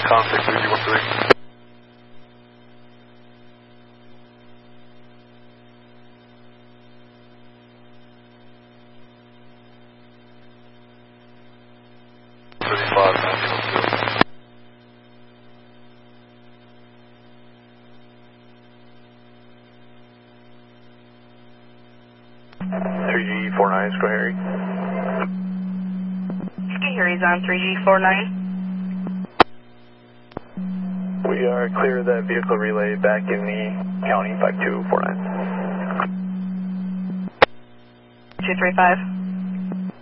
Contact 3G13. Ski Harry's on 3G49. We are clear of that vehicle relay back in the county 5249. 235.